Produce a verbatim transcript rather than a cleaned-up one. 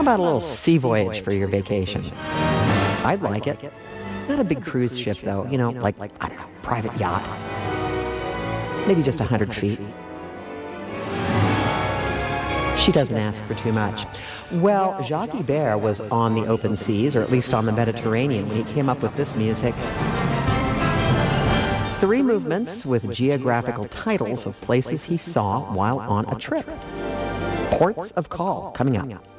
about a little sea voyage for your vacation? I'd like it. Not a big cruise ship, though. You know, like, I don't know, private yacht. Maybe just a hundred feet. She doesn't ask for too much. Well, Jacques Ibert was on the open seas, or at least on the Mediterranean, when he came up with this music. Three movements with geographical titles of places he saw while on a trip. Ports of Call, coming up.